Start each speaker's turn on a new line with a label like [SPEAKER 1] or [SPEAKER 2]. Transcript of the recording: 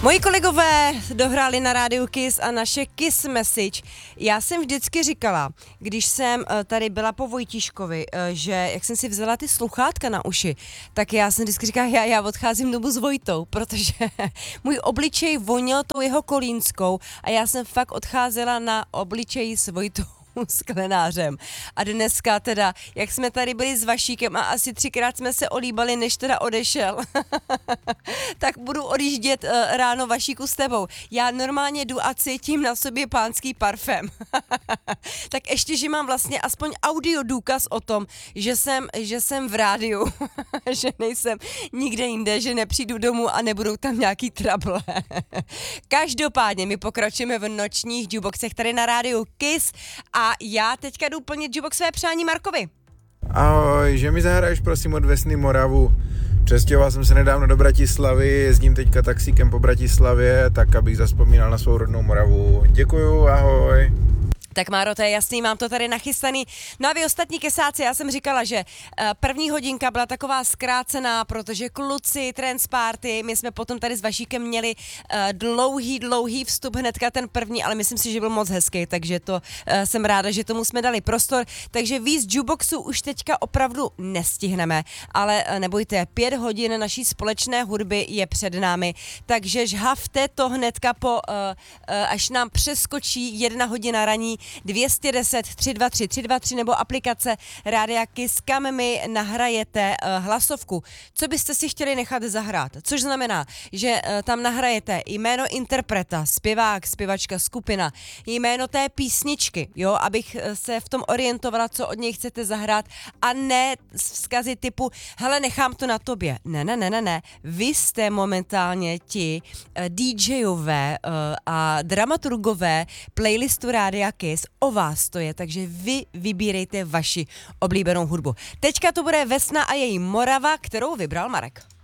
[SPEAKER 1] Moji kolegové dohráli na rádiu Kiss a naše Kiss Message. Já jsem vždycky říkala, když jsem tady byla po Vojtíškovi, že jak jsem si vzala ty sluchátka na uši, tak já jsem vždycky říkala, já odcházím domů s Vojtou, protože můj obličej vonil tou jeho kolínskou a já jsem fakt odcházela na obličeji s Vojtou Sklenářem. A dneska teda, jak jsme tady byli s Vašíkem a asi 3krát jsme se olíbali, než teda odešel, tak budu odjíždět ráno Vašíku s tebou. Já normálně jdu a cítím na sobě pánský parfém. Tak ještě, že mám vlastně aspoň audio důkaz o tom, že jsem v rádiu, že nejsem nikde jinde, že nepřijdu domů a nebudou tam nějaký trable. Každopádně my pokračujeme v nočních jukeboxech tady na rádiu Kiss a já teďka jdu plnit jukeboxové přání Markovi.
[SPEAKER 2] Ahoj, že mi zahraješ prosím od Vesny Moravu. Přestěhoval jsem se nedávno do Bratislavy, jezdím teďka taxíkem po Bratislavě, tak abych zazpomínal na svou rodnou Moravu. Děkuju, ahoj.
[SPEAKER 1] Tak Máro, to je jasný, mám to tady nachystaný. No a vy ostatní kesáci, já jsem říkala, že první hodinka byla taková zkrácená, protože kluci, trance party, my jsme potom tady s Vašíkem měli dlouhý vstup hnedka ten první, ale myslím si, že byl moc hezký, takže to jsem ráda, že tomu jsme dali prostor. Takže víc jukeboxu už teďka opravdu nestihneme, ale nebojte, 5 hodin naší společné hudby je před námi, takže žhavte to hnedka až nám přeskočí 1 hodina raní 210 323 323 nebo aplikace Rádia Kiss, kam mi nahrajete hlasovku. Co byste si chtěli nechat zahrát? Což znamená, že tam nahrajete jméno interpreta, zpěvák, zpěvačka, skupina, jméno té písničky, jo, abych se v tom orientovala, co od něj chcete zahrát a ne vzkazy typu, hele, nechám to na tobě. Ne. Vy jste momentálně ti DJové a dramaturgové playlistu Rádia Kiss. O vás to je, takže vy vybírejte vaši oblíbenou hudbu. Teďka to bude Vesna a její Morava, kterou vybral Marek.